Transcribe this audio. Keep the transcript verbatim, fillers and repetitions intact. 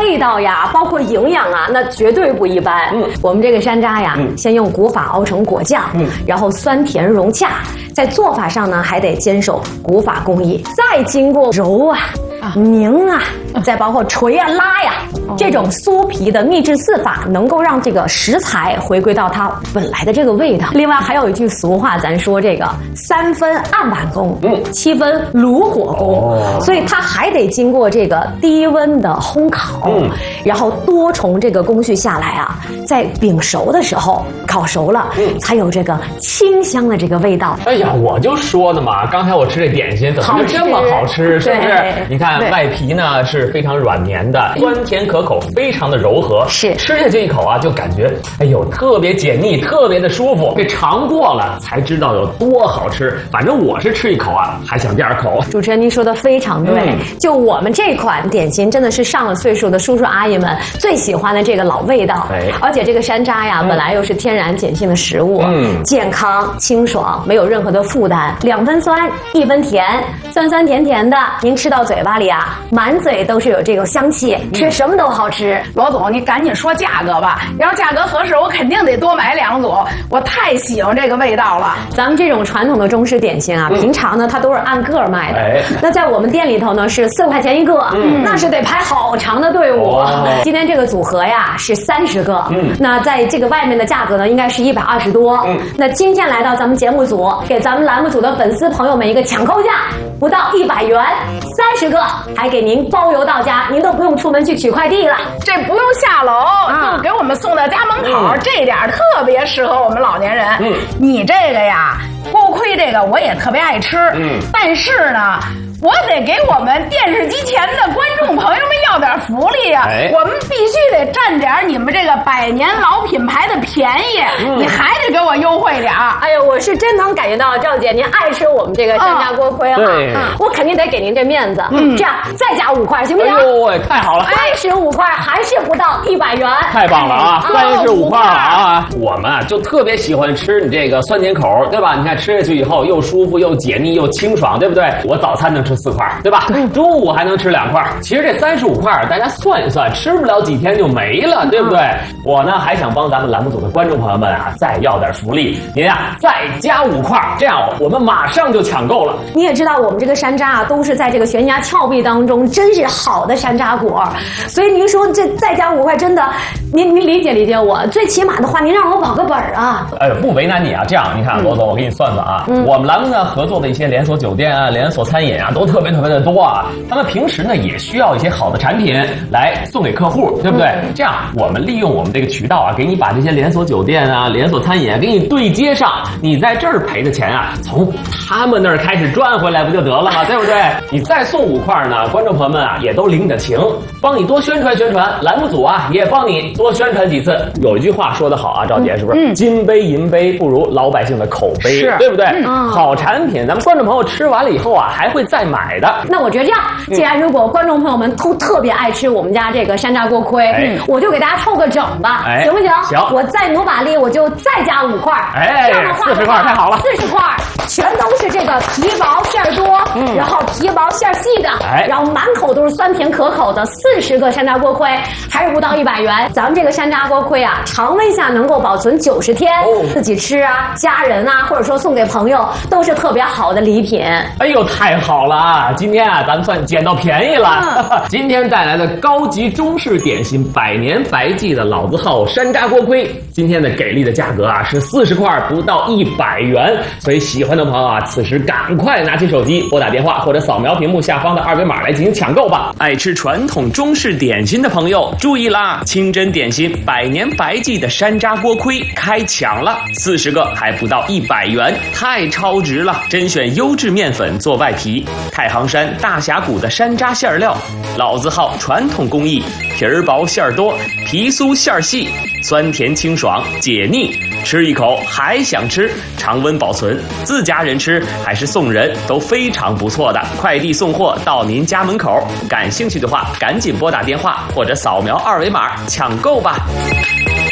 味道呀，包括营养啊，那绝对不一般。嗯，我们这个山楂呀，嗯、先用古法熬成果酱，嗯，然后酸甜融洽，在做法上呢还得坚守古法工艺，再经过揉啊。拧啊，再包括捶啊、拉呀，这种酥皮的秘制四法，能够让这个食材回归到它本来的这个味道。另外还有一句俗话，咱说这个三分案板功，嗯，七分炉火功，哦、所以它还得经过这个低温的烘烤，嗯，然后多重这个工序下来啊，在饼熟的时候烤熟了，嗯，才有这个清香的这个味道。 哎呀，我就说的嘛，刚才我吃这点心怎么就这么好吃，是不是？你看。外皮呢是非常软绵的，酸甜可口，非常的柔和。是吃下去一口啊，就感觉哎呦特别解腻，特别的舒服。这尝过了才知道有多好吃。反正我是吃一口啊，还想第二口。 主持人您说的非常对，嗯、就我们这款点心真的是上了岁数的叔叔阿姨们最喜欢的这个老味道。哎、而且这个山楂呀，嗯、本来又是天然碱性的食物，嗯，健康清爽，没有任何的负担，两分酸一分甜，酸酸甜甜的，您吃到嘴巴里啊，满嘴都是有这个香气，吃什么都好吃。 罗总，你赶紧说价格吧，要价格合适，我肯定得多买两组。我太喜欢这个味道了。 咱们这种传统的中式点心啊，嗯、平常呢它都是按个卖的。哎、那在我们店里头呢是四块钱一个，嗯、那是得排好长的队伍。哦、今天这个组合呀是三十个，嗯、那在这个外面的价格呢应该是一百二十多。嗯、那今天来到咱们节目组，给咱们栏目组的粉丝朋友们一个抢购价，不到一百元，三十个。还给您包邮到家，您都不用出门去取快递了， 这不用下楼，啊、就给我们送到家门口，嗯、这点特别适合我们老年人。嗯，你这个呀，锅盔这个我也特别爱吃，嗯，但是呢。我得给我们电视机前的观众朋友们要点福利啊！哎、我们必须得占点你们这个百年老品牌的便宜，嗯、你还得给我优惠点儿。 哎呦，我是真能感觉到赵姐您爱吃我们这个山楂锅盔哈，嗯嗯、我肯定得给您这面子。嗯，这样再加五块行不行？ 哎呦喂，太好了！ 三十五块还是不到一百元， 太棒了啊！三十五块了啊！我们啊就特别喜欢吃你这个酸甜口，对吧？你看吃下去以后又舒服又解腻又清爽，对不对？我早餐能吃四块，对吧？对，中午还能吃两块。其实这三十五块，大家算一算，吃不了几天就没了，对不对？嗯、我呢还想帮咱们栏目组的观众朋友们啊，再要点福利，您啊再加五块，这样我们马上就抢购了。 你也知道，我们这个山楂啊，都是在这个悬崖峭壁当中，真是好的山楂果，所以您说这再加五块，真的，您您理解理解我，最起码的话，您让我保个本啊。 哎，不为难你啊。这样，你看罗总，我给你算算啊，嗯、我们栏目呢合作的一些连锁酒店啊、连锁餐饮啊，都特别特别的多啊。他们平时呢也需要一些好的产品来送给客户，对不对？嗯、这样，我们利用我们这个渠道啊，给你把这些连锁酒店啊、连锁餐饮啊给你对接上，你在这儿赔的钱啊，从他们那儿开始赚回来不就得了吗？对不对？你再送五块呢，观众朋友们啊也都领着情，帮你多宣传宣传，栏目组啊也帮你多宣传几次。有一句话说得好啊，赵姐是不是？嗯、金杯银杯不如老百姓的口碑，是对不对？嗯、好产品，咱们观众朋友吃完了以后啊，还会再买的。 那我觉得这样，既然如果观众朋友们都特别爱吃我们家这个山楂锅盔，哎、我就给大家凑个整吧，哎、行不行？ 行， 我再努把力，我就再加五块。 哎， 这样的话， 四十块太好了， 四十块全都是这个皮薄馅儿多，嗯、然后皮薄馅儿细的，哎、然后满口都是酸甜可口的四十个山楂锅盔，还是不到一百元。咱们这个山楂锅盔啊，常温下能够保存九十天，哦、自己吃啊，家人啊，或者说送给朋友，都是特别好的礼品。 哎呦，太好了啊！今天啊，咱们算捡到便宜了。嗯、今天带来的高级中式点心百年白记的老字号山楂锅盔，今天的给力的价格啊是四十块，不到一百元。所以喜欢的朋友啊，此时赶快拿起手机拨打电话或者扫描屏幕下方的二维码来进行抢购吧。爱吃传统中式点心的朋友注意啦，清真点心百年白记的山楂锅盔开抢了，四十个还不到一百元，太超值了！甄选优质面粉做外皮，太行山大峡谷的山楂馅料，老字号传统工艺，皮儿薄馅儿多，皮酥馅儿细，酸甜清爽解腻，吃一口还想吃，常温保存，自家人吃还是送人都非常不错的。快递送货到您家门口，感兴趣的话赶紧拨打电话或者扫描二维码抢购吧。